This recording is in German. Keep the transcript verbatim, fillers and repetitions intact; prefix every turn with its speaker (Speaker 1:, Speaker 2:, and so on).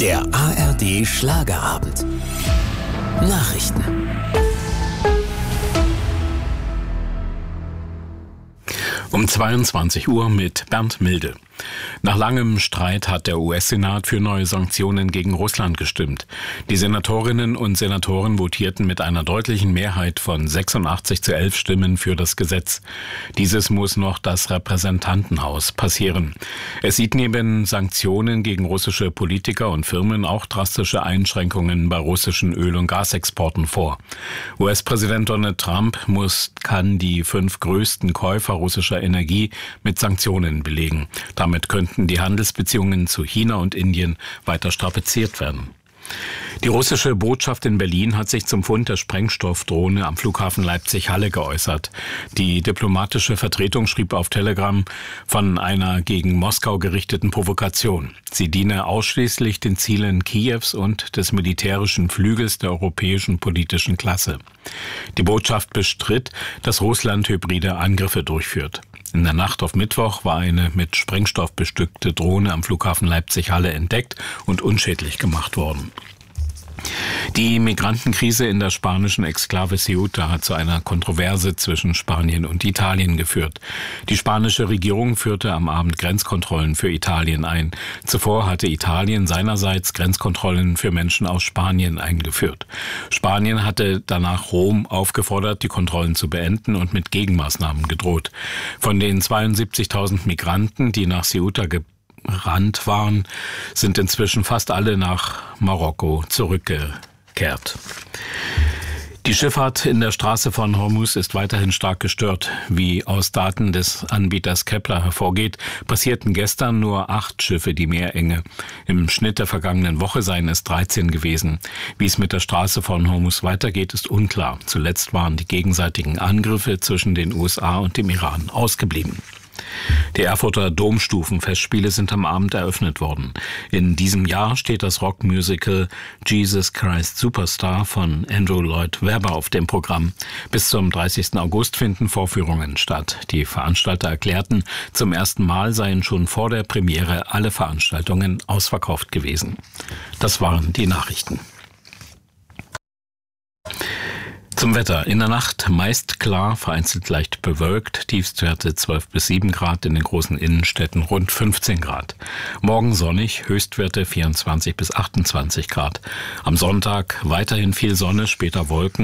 Speaker 1: Der A R D Schlagerabend. Nachrichten.
Speaker 2: Um zweiundzwanzig Uhr mit Bernd Milde. Nach langem Streit hat der U S-Senat für neue Sanktionen gegen Russland gestimmt. Die Senatorinnen und Senatoren votierten mit einer deutlichen Mehrheit von sechsundachtzig zu elf Stimmen für das Gesetz. Dieses muss noch das Repräsentantenhaus passieren. Es sieht neben Sanktionen gegen russische Politiker und Firmen auch drastische Einschränkungen bei russischen Öl- und Gasexporten vor. U S-Präsident Donald Trump muss, kann die fünf größten Käufer russischer Energie mit Sanktionen belegen. Damit könnten die Handelsbeziehungen zu China und Indien weiter strapaziert werden. Die russische Botschaft in Berlin hat sich zum Fund der Sprengstoffdrohne am Flughafen Leipzig-Halle geäußert. Die diplomatische Vertretung schrieb auf Telegram von einer gegen Moskau gerichteten Provokation. Sie diene ausschließlich den Zielen Kiews und des militärischen Flügels der europäischen politischen Klasse. Die Botschaft bestritt, dass Russland hybride Angriffe durchführt. In der Nacht auf Mittwoch war eine mit Sprengstoff bestückte Drohne am Flughafen Leipzig-Halle entdeckt und unschädlich gemacht worden. Die Migrantenkrise in der spanischen Exklave Ceuta hat zu einer Kontroverse zwischen Spanien und Italien geführt. Die spanische Regierung führte am Abend Grenzkontrollen für Italien ein. Zuvor hatte Italien seinerseits Grenzkontrollen für Menschen aus Spanien eingeführt. Spanien hatte danach Rom aufgefordert, die Kontrollen zu beenden und mit Gegenmaßnahmen gedroht. Von den zweiundsiebzigtausend Migranten, die nach Ceuta gebracht Rand waren, sind inzwischen fast alle nach Marokko zurückgekehrt. Die Schifffahrt in der Straße von Hormuz ist weiterhin stark gestört. Wie aus Daten des Anbieters Kepler hervorgeht, passierten gestern nur acht Schiffe die Meerenge. Im Schnitt der vergangenen Woche seien es dreizehn gewesen. Wie es mit der Straße von Hormuz weitergeht, ist unklar. Zuletzt waren die gegenseitigen Angriffe zwischen den U S A und dem Iran ausgeblieben. Die Erfurter Domstufenfestspiele sind am Abend eröffnet worden. In diesem Jahr steht das Rockmusical Jesus Christ Superstar von Andrew Lloyd Webber auf dem Programm. Bis zum dreißigsten August finden Vorführungen statt. Die Veranstalter erklärten, zum ersten Mal seien schon vor der Premiere alle Veranstaltungen ausverkauft gewesen. Das waren die Nachrichten. Zum Wetter. In der Nacht meist klar, vereinzelt leicht bewölkt, Tiefstwerte zwölf bis sieben Grad, in den großen Innenstädten rund fünfzehn Grad. Morgen sonnig, Höchstwerte vierundzwanzig bis achtundzwanzig Grad. Am Sonntag weiterhin viel Sonne, später Wolken.